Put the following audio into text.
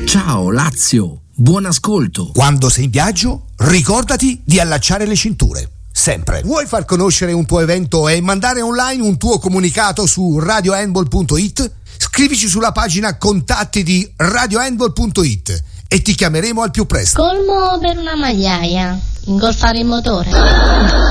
Ciao Lazio, buon ascolto. Quando sei in viaggio, ricordati di allacciare le cinture. Sempre. Vuoi far conoscere un tuo evento e mandare online un tuo comunicato su radiohandball.it? Scrivici sulla pagina contatti di radiohandball.it e ti chiameremo al più presto. Colmo per una magliaia. Ingolfare il motore.